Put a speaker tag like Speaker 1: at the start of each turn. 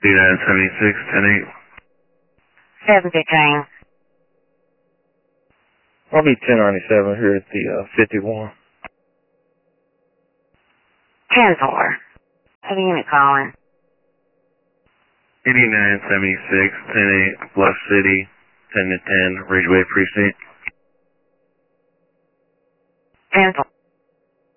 Speaker 1: 8976, 10-8.
Speaker 2: 715.
Speaker 3: I'll be 1097 here at the 51.
Speaker 2: 10-4. Heavy unit calling.
Speaker 1: 8976, 10-8, Bluff City, 10-10, Ridgeway Precinct.
Speaker 2: 10-4.